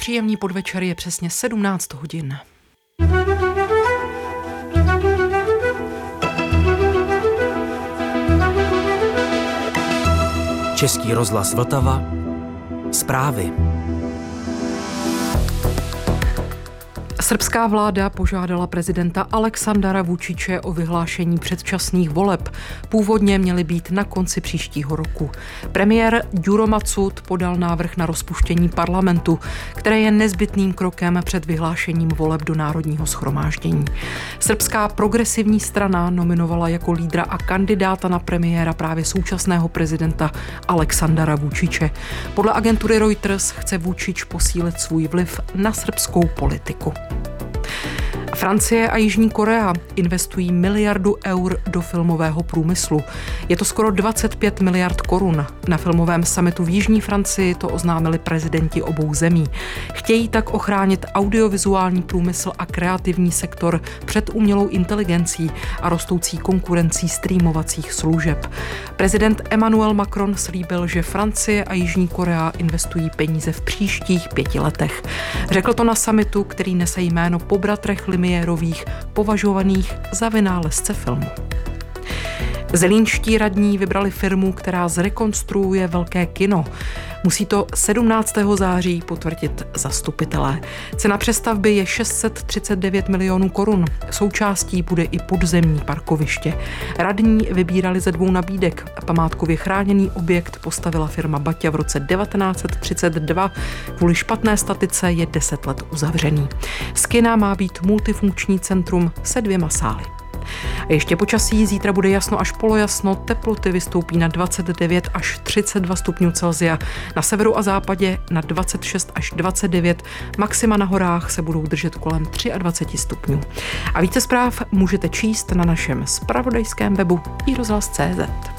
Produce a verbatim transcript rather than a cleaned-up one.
Příjemný podvečer, je přesně sedmnáct hodin. Český rozhlas Vltava. Zprávy. Srbská vláda požádala prezidenta Aleksandara Vučiče o vyhlášení předčasných voleb. Původně měly být na konci příštího roku. Premiér Đuro Macud podal návrh na rozpuštění parlamentu, které je nezbytným krokem před vyhlášením voleb do Národního shromáždění. Srbská progresivní strana nominovala jako lídra a kandidáta na premiéra právě současného prezidenta Aleksandara Vučiče. Podle agentury Reuters chce Vučič posílit svůj vliv na srbskou politiku. Francie a Jižní Korea investují miliardu eur do filmového průmyslu. Je to skoro dvacet pět miliard korun. Na filmovém summitu v Jižní Francii to oznámili prezidenti obou zemí. Chtějí tak ochránit audiovizuální průmysl a kreativní sektor před umělou inteligencí a rostoucí konkurencí streamovacích služeb. Prezident Emmanuel Macron slíbil, že Francie a Jižní Korea investují peníze v příštích pěti letech. Řekl to na summitu, který nese jméno po bratrech Lumiérových, považovaných za vynálezce filmu. Zlínští radní vybrali firmu, která zrekonstruuje velké kino. Musí to sedmnáctého září potvrdit zastupitelé. Cena přestavby je šest set třicet devět milionů korun. Součástí bude i podzemní parkoviště. Radní vybírali ze dvou nabídek. Památkově chráněný objekt postavila firma Baťa v roce devatenáct set třicet dva. Kvůli špatné statice je deset let uzavřený. Z kina má být multifunkční centrum se dvěma sály. A ještě počasí, zítra bude jasno až polojasno, teploty vystoupí na dvacet devět až třicet dva stupňů Celsia, na severu a západě na dvacet šest až dvacet devět, maxima na horách se budou držet kolem dvacet tři stupňů. A více zpráv můžete číst na našem zpravodajském webu i rozhlas tečka cé zet.